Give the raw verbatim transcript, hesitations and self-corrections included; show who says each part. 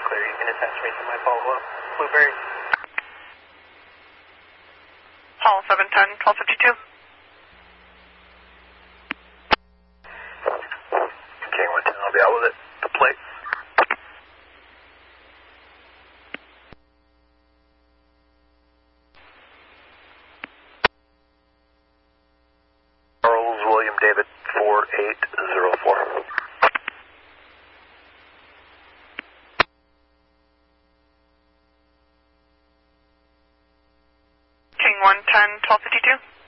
Speaker 1: clear. You can attach me to my follow-up. Blueberry.
Speaker 2: Hall seven ten, twelve fifty-two.
Speaker 3: King one ten, I'll be out with it. The plate. Charles William David four eight zero four.
Speaker 2: King one ten, twelve fifty-two.